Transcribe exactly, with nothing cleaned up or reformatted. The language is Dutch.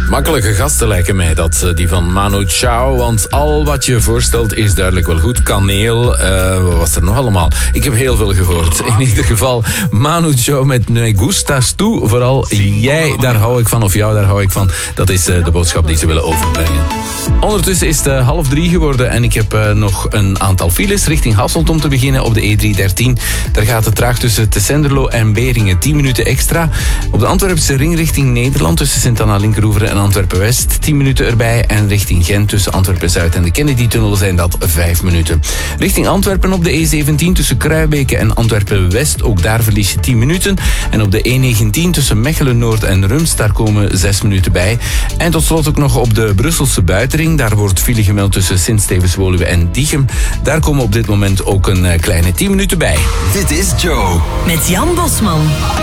Makkelijke gasten lijken mij dat, die van Manu Chao. Want al wat je voorstelt is duidelijk wel goed. Kaneel, uh, wat was er nog allemaal? Ik heb heel veel gehoord. In ieder geval, Manu Chao met Me Gustas Tu. Vooral jij, daar hou ik van, of jou, daar hou ik van. Dat is uh, de boodschap die ze willen overbrengen. Ondertussen is het uh, half drie geworden en ik heb uh, nog een aantal files richting Hasselt om te beginnen op de E driehonderddertien. Daar gaat het traag tussen Tessenderlo en Beringen, tien minuten extra. Op de Antwerpse ring richting Nederland tussen Sint-Anna-Linkeroever en Antwerpen-West, tien minuten erbij. En richting Gent tussen Antwerpen-Zuid en de Kennedy-tunnel zijn dat vijf minuten. Richting Antwerpen op de E zeventien tussen Kruibeke en Antwerpen-West, ook daar verlies je tien minuten. En op de E negentien tussen Mechelen-Noord en Rumst, daar komen zes minuten bij. En tot slot ook nog op de Brusselse buitenring, daar wordt file gemeld tussen Sint-Stevens-Woluwe en Diegem. Daar komen op dit moment ook een kleine tien minuten bij. Dit is Joe. Met Jan Bosman.